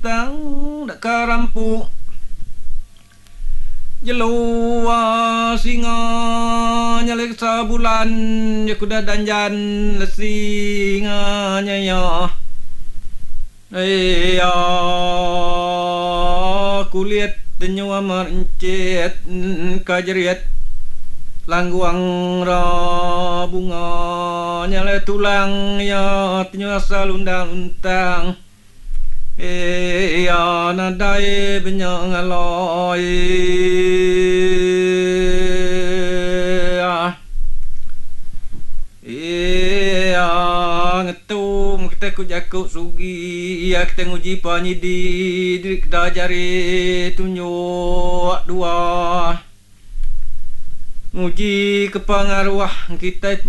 tang dak karampu jelua singa nyalek sabulan ya kuda danjan lesinga nyaya ya kulihat denyua merencet kajeriat langguang ra bunga nyale tulang ya denyua salundang-undang ya nadai benyang aloi ngetum kita ku jakuk sugi ya kita nguji panyidi dik dajari tunjuk dua nguji kepengaruh kita